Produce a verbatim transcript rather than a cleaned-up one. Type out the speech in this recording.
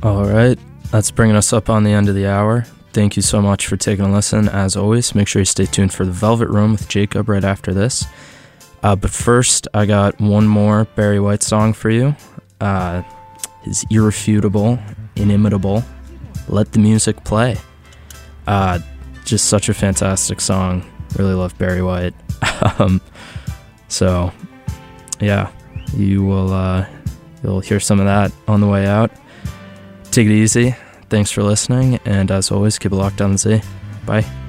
All right, that's bringing us up on the end of the hour. Thank you so much for taking a listen. As always, make sure you stay tuned for the Velvet Room with Jacob right after this. Uh, but first, I got one more Barry White song for you. Uh, his irrefutable, inimitable, Let the Music Play. Uh, just such a fantastic song. Really love Barry White. um, so, yeah, you will uh, you'll hear some of that on the way out. Take it easy. Thanks for listening, and as always, keep it locked on the Z. Bye.